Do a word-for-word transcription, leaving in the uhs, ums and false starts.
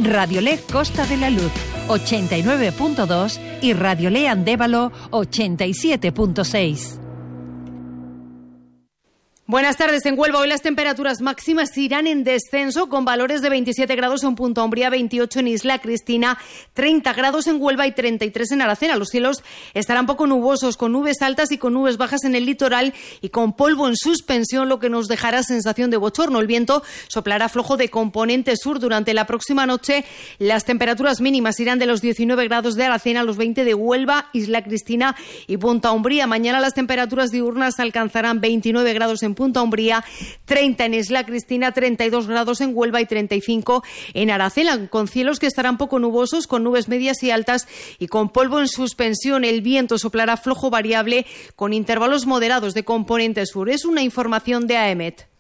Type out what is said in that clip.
Radiolé Costa de la Luz ochenta y nueve punto dos y Radiolé Andévalo ochenta y siete punto seis. Buenas tardes. En Huelva hoy las temperaturas máximas irán en descenso con valores de veintisiete grados en Punta Umbría, veintiocho en Isla Cristina, treinta grados en Huelva y treinta y tres en Aracena. Los cielos estarán poco nubosos, con nubes altas y con nubes bajas en el litoral y con polvo en suspensión, lo que nos dejará sensación de bochorno. El viento soplará flojo de componente sur. Durante la próxima noche las temperaturas mínimas irán de los diecinueve grados de Aracena a los veinte de Huelva, Isla Cristina y Punta Umbría. Mañana las temperaturas diurnas alcanzarán veintinueve grados en Punta Umbría, treinta en Isla Cristina, treinta y dos grados en Huelva y treinta y cinco en Aracena, con cielos que estarán poco nubosos, con nubes medias y altas y con polvo en suspensión. El viento soplará flojo variable con intervalos moderados de componente sur. Es una información de AEMET.